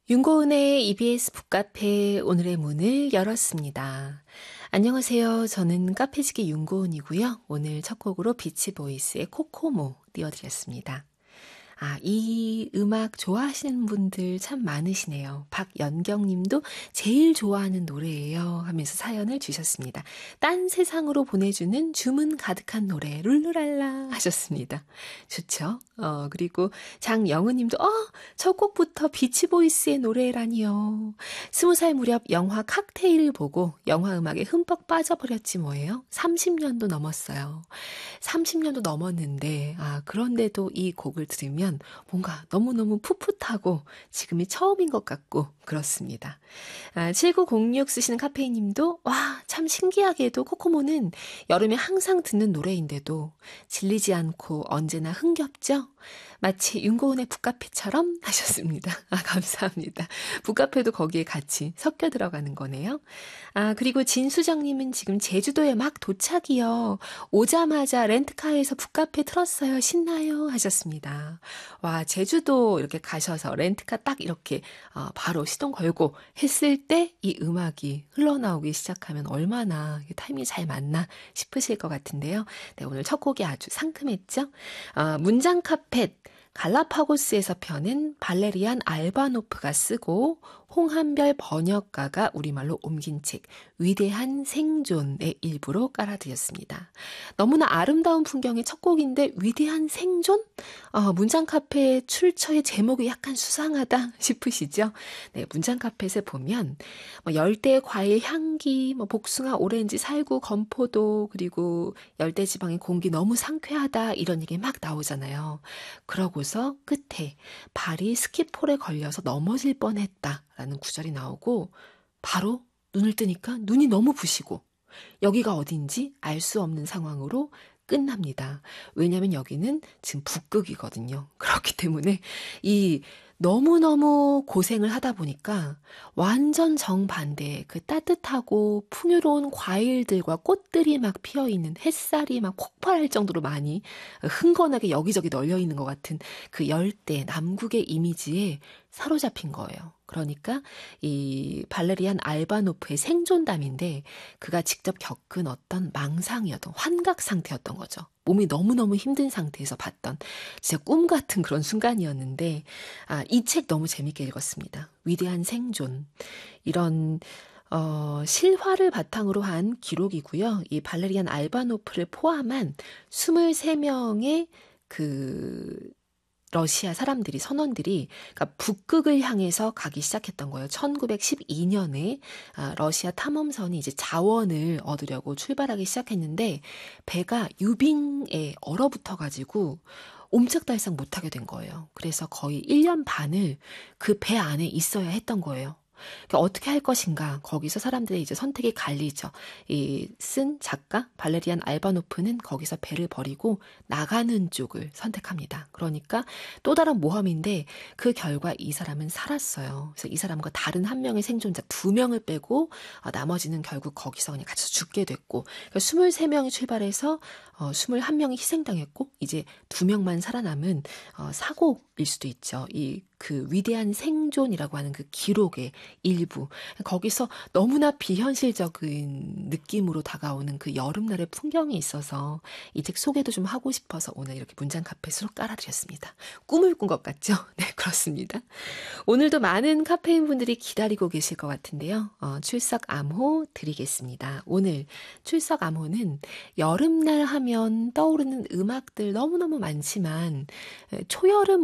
윤고은의 EBS 북카페 오늘의 문을 열었습니다. 안녕하세요. 저는 카페지기 윤고은이고요. 오늘 첫 곡으로 비치보이스의 코코모 띄워드렸습니다. 이 음악 좋아하시는 분들 참 많으시네요. 박연경 님도 제일 좋아하는 노래예요 하면서 사연을 주셨습니다. 딴 세상으로 보내주는 주문 가득한 노래 룰루랄라 하셨습니다. 좋죠? 그리고 장영은 님도 첫 곡부터 비치보이스의 노래라니요. 20살 무렵 영화 칵테일을 보고 영화 음악에 흠뻑 빠져버렸지 뭐예요. 30년도 넘었어요. 30년도 넘었는데 그런데도 이 곡을 들으면 뭔가 너무너무 풋풋하고 지금이 처음인 것 같고 그렇습니다. 7906 쓰시는 카페이님도 참 신기하게도 코코모는 여름에 항상 듣는 노래인데도 질리지 않고 언제나 흥겹죠? 마치 윤고은의 북카페처럼 하셨습니다. 감사합니다. 북카페도 거기에 같이 섞여 들어가는 거네요. 그리고 진수정님은 지금 제주도에 막 도착이요. 오자마자 렌트카에서 북카페 틀었어요. 신나요? 하셨습니다. 와, 제주도 이렇게 가셔서 렌트카 딱 이렇게 바로 시동 걸고 했을 때 이 음악이 흘러나오기 시작하면 얼마나 타이밍이 잘 맞나 싶으실 것 같은데요. 네, 오늘 첫 곡이 아주 상큼했죠? 문장 카펫 갈라파고스에서 펴낸 발레리안 알바노프가 쓰고 홍한별 번역가가 우리말로 옮긴 책 위대한 생존의 일부로 깔아드렸습니다. 너무나 아름다운 풍경의 첫 곡인데 위대한 생존? 문장 카페 출처의 제목이 약간 수상하다 싶으시죠? 네, 문장 카페에 보면 열대 과일 향기, 복숭아, 오렌지, 살구, 건포도 그리고 열대 지방의 공기 너무 상쾌하다 이런 얘기 막 나오잖아요. 그러고서 끝에 발이 스키폴에 걸려서 넘어질 뻔했다라는 구절이 나오고 바로 눈을 뜨니까 눈이 너무 부시고 여기가 어딘지 알 수 없는 상황으로 끝납니다. 왜냐하면 여기는 지금 북극이거든요. 그렇기 때문에 이 너무너무 고생을 하다 보니까 완전 정반대의 그 따뜻하고 풍요로운 과일들과 꽃들이 막 피어있는 햇살이 막 폭발할 정도로 많이 흥건하게 여기저기 널려 있는 것 같은 그 열대 남극의 이미지에 사로잡힌 거예요. 그러니까 이 발레리안 알바노프의 생존담인데 그가 직접 겪은 어떤 망상이었던 환각 상태였던 거죠. 몸이 너무너무 힘든 상태에서 봤던 진짜 꿈 같은 그런 순간이었는데 이 책 너무 재밌게 읽었습니다. 위대한 생존. 이런 실화를 바탕으로 한 기록이고요. 이 발레리안 알바노프를 포함한 23명의 러시아 사람들이, 선원들이, 그러니까 북극을 향해서 가기 시작했던 거예요. 1912년에 러시아 탐험선이 이제 자원을 얻으려고 출발하기 시작했는데, 배가 유빙에 얼어붙어가지고 옴짝달싹 못하게 된 거예요. 그래서 거의 1년 반을 그 배 안에 있어야 했던 거예요. 그러니까 어떻게 할 것인가 거기서 사람들의 이제 선택이 갈리죠. 이 쓴 작가 발레리안 알바노프는 거기서 배를 버리고 나가는 쪽을 선택합니다. 그러니까 또 다른 모험인데 그 결과 이 사람은 살았어요. 그래서 이 사람과 다른 한 명의 생존자 2명을 빼고 나머지는 결국 거기서 그냥 같이 죽게 됐고 그러니까 23명이 출발해서 21명이 희생당했고 이제 2명만 살아남은 사고일 수도 있죠. 그 위대한 생존이라고 하는 그 기록의 일부. 거기서 너무나 비현실적인 느낌으로 다가오는 그 여름날의 풍경이 있어서 이 책 소개도 좀 하고 싶어서 오늘 이렇게 문장 카펫으로 깔아드렸습니다. 꿈을 꾼 것 같죠? 네, 그렇습니다. 오늘도 많은 카페인 분들이 기다리고 계실 것 같은데요. 출석 암호 드리겠습니다. 오늘 출석 암호는 여름날 하면 떠오르는 음악들 너무너무 많지만 초여름